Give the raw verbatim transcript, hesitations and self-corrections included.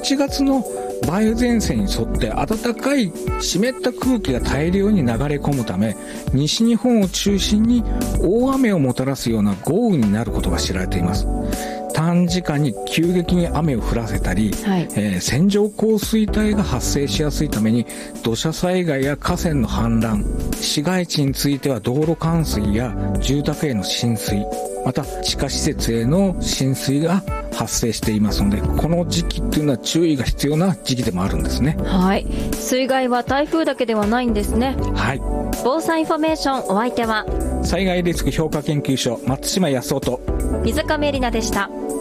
ちがつの梅雨前線に沿って暖かい湿った空気が大量に流れ込むため、西日本を中心に大雨をもたらすような豪雨になることが知られています。短時間に急激に雨を降らせたり、はいえー、線状降水帯が発生しやすいために土砂災害や河川の氾濫、市街地については道路冠水や住宅への浸水、また地下施設への浸水が発生していますので、この時期っていうのは注意が必要な時期でもあるんですね。 はい、水害は台風だけではないんですね。 はい。 防災インフォメーション、お相手は災害リスク評価研究所松島康夫と水上里奈でした。